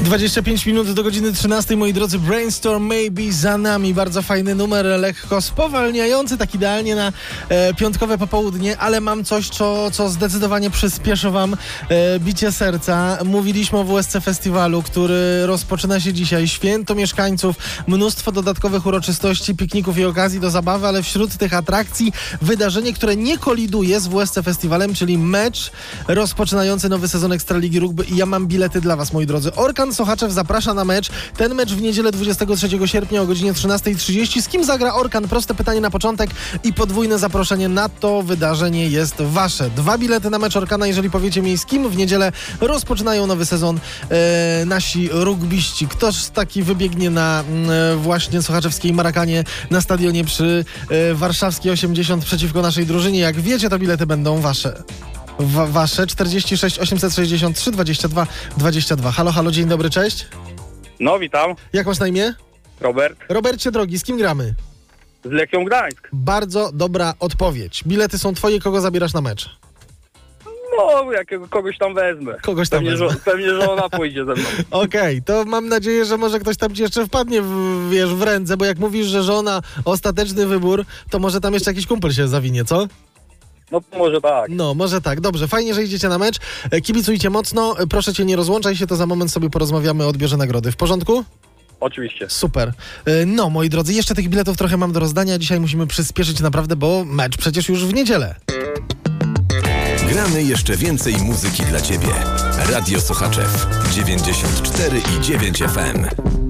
25 minut do godziny 13, moi drodzy. Brainstorm Maybe za nami. Bardzo fajny numer, lekko spowalniający, tak idealnie na piątkowe popołudnie, ale mam coś, co zdecydowanie przyspieszy wam bicie serca. Mówiliśmy o WSC Festiwalu, który rozpoczyna się dzisiaj. Święto mieszkańców, mnóstwo dodatkowych uroczystości, pikników i okazji do zabawy, ale wśród tych atrakcji wydarzenie, które nie koliduje z WSC Festiwalem, czyli mecz rozpoczynający nowy sezon Ekstraligi Rugby i ja mam bilety dla was, moi drodzy. Orkan Sochaczew zaprasza na mecz. Ten mecz w niedzielę 23 sierpnia o godzinie 13:30. Z kim zagra Orkan? Proste pytanie na początek i podwójne zaproszenie na to wydarzenie jest wasze. 2 bilety na mecz Orkana, jeżeli powiecie mi, z kim w niedzielę rozpoczynają nowy sezon nasi rugbiści. Ktoś taki wybiegnie na właśnie sochaczewskiej Marakanie na stadionie przy warszawskiej 80 przeciwko naszej drużynie. Jak wiecie, to bilety będą wasze. Wasze 46 863 22 22. Halo, halo, dzień dobry, cześć. No, witam. Jak masz na imię? Robert. Robercie drogi, z kim gramy? Z Lechią Gdańsk. Bardzo dobra odpowiedź. Bilety są twoje, kogo zabierasz na mecz? No, kogoś tam wezmę. Kogoś tam wezmę. Pewnie, że ona pójdzie ze mną. Okej, to mam nadzieję, że może ktoś tam ci jeszcze wpadnie w ręce, bo jak mówisz, że żona ostateczny wybór, to może tam jeszcze jakiś kumpel się zawinie, co? No, może tak. No, może tak. Dobrze, fajnie, że idziecie na mecz. Kibicujcie mocno. Proszę cię, nie rozłączaj się, to za moment sobie porozmawiamy o odbiorze nagrody. W porządku? Oczywiście. Super. No, moi drodzy, jeszcze tych biletów trochę mam do rozdania. Dzisiaj musimy przyspieszyć naprawdę, bo mecz przecież już w niedzielę. Gramy jeszcze więcej muzyki dla ciebie. Radio Sochaczew 94,9 FM.